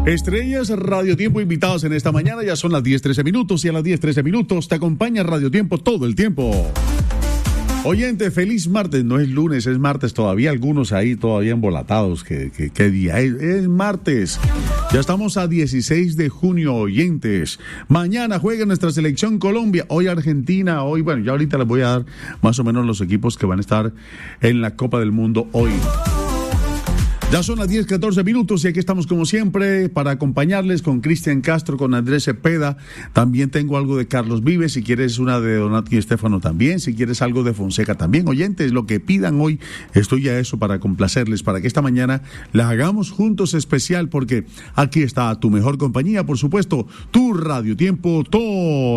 Estrellas Radio Tiempo invitados en esta mañana, ya son las 10:13 minutos y a las 10:13 minutos te acompaña Radio Tiempo todo el tiempo. Oyente, feliz martes, no es lunes, es martes todavía, algunos ahí todavía embolatados, ¿qué día es? Es martes, ya estamos a 16 de junio, oyentes. Mañana juega nuestra selección Colombia, hoy Argentina, bueno, ya ahorita les voy a dar más o menos los equipos que van a estar en la Copa del Mundo hoy. Ya son las 10:14 minutos y aquí estamos como siempre para acompañarles con Cristian Castro, con Andrés Cepeda. También tengo algo de Carlos Vives, si quieres una de Donati y Estefano también, si quieres algo de Fonseca también. Oyentes, lo que pidan hoy, estoy a eso para complacerles, para que esta mañana la hagamos juntos especial, porque aquí está tu mejor compañía, por supuesto, tu Radio Tiempo, todo.